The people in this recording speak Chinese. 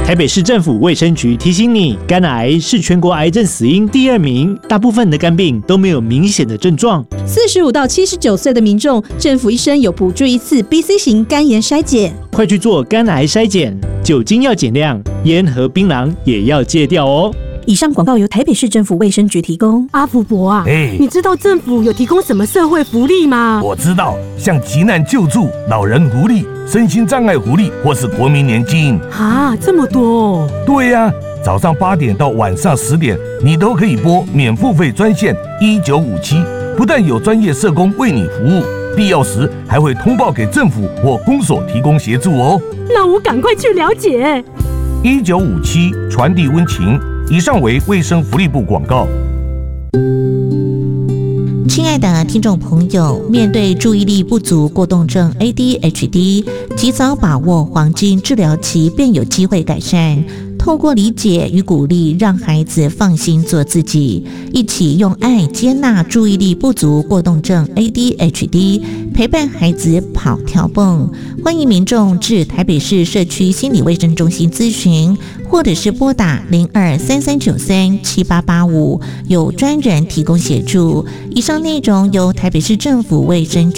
台北市政府卫生局提醒你，肝癌是全国癌症死因第2名，大部分的肝病都没有明显的症状。 45到79岁的民众，政府医生有补助1次 BC 型肝炎筛检， 快去做肝癌筛检，酒精要减量，烟和槟榔也要戒掉哦。 以上广告由台北市政府卫生局提供。 阿福伯啊，你知道政府有提供什么社会福利吗？ 我知道，像急难救助、老人福利、身心障碍福利，或是国民年金啊，这么多哦。 对呀，早上8点到晚上10点，你都可以拨免付费专线1957，不但有专业社工为你服务，必要时还会通报给政府或公所提供协助哦。 那我赶快去了解。 1957传递温情。以上为卫生福利部广告。 亲爱的听众朋友，面对注意力不足过动症 ADHD， 及早把握黄金治疗期，便有机会改善。透过理解与鼓励，让孩子放心做自己，一起用爱接纳注意力不足过动症 ADHD， 陪伴孩子跑跳蹦。欢迎民众至台北市社区心理卫生中心咨询，或者是拨打0233937885，有专人提供协助。以上内容由台北市政府卫生局